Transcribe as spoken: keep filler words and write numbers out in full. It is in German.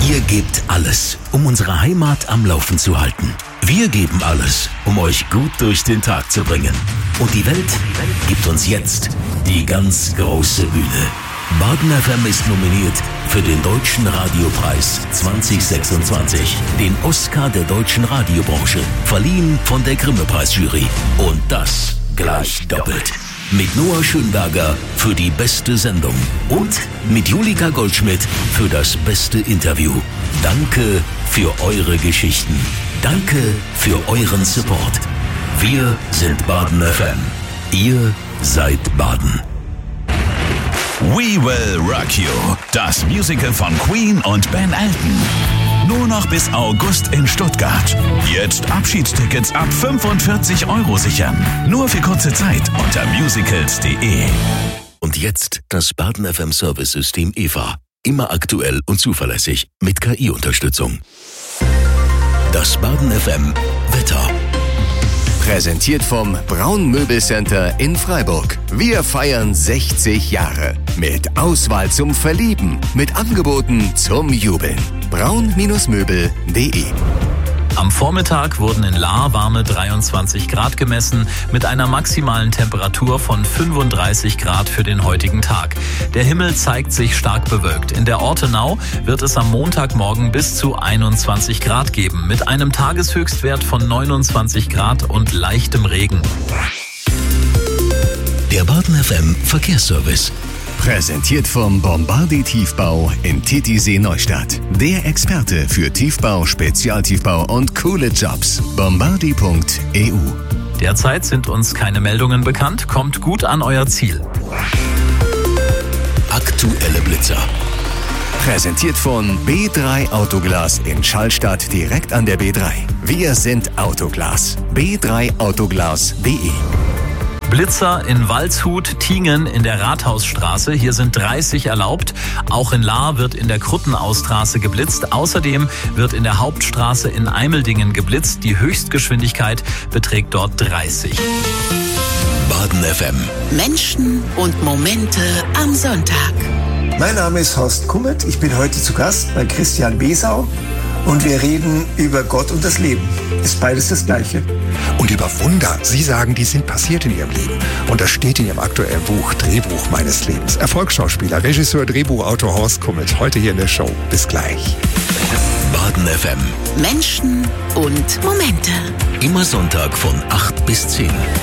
Ihr gebt alles, um unsere Heimat am Laufen zu halten. Wir geben alles, um euch gut durch den Tag zu bringen. Und die Welt gibt uns jetzt die ganz große Bühne. Baden F M ist nominiert für den Deutschen Radiopreis zwanzig sechsundzwanzig, den Oscar der deutschen Radiobranche, verliehen von der Grimme-Preisjury. Und das gleich doppelt. Mit Noah Schönberger für die beste Sendung und mit Julika Goldschmidt für das beste Interview. Danke für eure Geschichten. Danke für euren Support. Wir sind Baden F M. Ihr seid Baden. We Will Rock You, das Musical von Queen und Ben Elton. Nur noch bis August in Stuttgart. Jetzt Abschiedstickets ab fünfundvierzig Euro sichern. Nur für kurze Zeit unter musicals punkt de. Und jetzt das Baden F M Service-System E V A. Immer aktuell und zuverlässig mit K I-Unterstützung. Das Baden F M Wetter. Präsentiert vom Braun Möbelcenter in Freiburg. Wir feiern sechzig Jahre. Mit Auswahl zum Verlieben. Mit Angeboten zum Jubeln. braun Möbel punkt de. Am Vormittag wurden in Lahr warme dreiundzwanzig Grad gemessen, mit einer maximalen Temperatur von fünfunddreißig Grad für den heutigen Tag. Der Himmel zeigt sich stark bewölkt. In der Ortenau wird es am Montagmorgen bis zu einundzwanzig Grad geben, mit einem Tageshöchstwert von neunundzwanzig Grad und leichtem Regen. Der Baden F M Verkehrsservice. Präsentiert vom Bombardier Tiefbau in Titisee Neustadt. Der Experte für Tiefbau, Spezialtiefbau und coole Jobs. bombardier punkt e u. Derzeit sind uns keine Meldungen bekannt. Kommt gut an euer Ziel. Aktuelle Blitzer. Präsentiert von B drei Autoglas in Schallstadt direkt an der B drei. Wir sind Autoglas. b drei autoglas punkt de. Blitzer in Waldshut, Tingen in der Rathausstraße. Hier sind dreißig erlaubt. Auch in Lahr wird in der Kruttenaustraße geblitzt. Außerdem wird in der Hauptstraße in Eimeldingen geblitzt. Die Höchstgeschwindigkeit beträgt dort dreißig. Baden F M. Menschen und Momente am Sonntag. Mein Name ist Horst Kummert. Ich bin heute zu Gast bei Christian Besau. Und wir reden über Gott und das Leben. Ist beides das Gleiche. Und über Wunder. Sie sagen, die sind passiert in Ihrem Leben. Und das steht in Ihrem aktuellen Buch Drehbuch meines Lebens. Erfolgsschauspieler, Regisseur, Drehbuchautor Horst Kummert. Heute hier in der Show. Bis gleich. Baden F M. Menschen und Momente. Immer Sonntag von acht bis zehn.